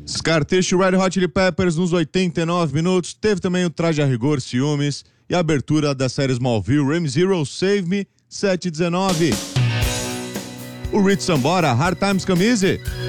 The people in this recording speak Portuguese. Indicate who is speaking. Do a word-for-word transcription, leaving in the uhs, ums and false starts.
Speaker 1: Scar Tissue, Red Hot Chili Peppers nos oitenta e nove minutos. Teve também o Traje a Rigor, Ciúmes. E a abertura da série Smallville, Rem Zero, Save Me, sete e dezenove. O Rich Sambora, Hard Times Come Easy.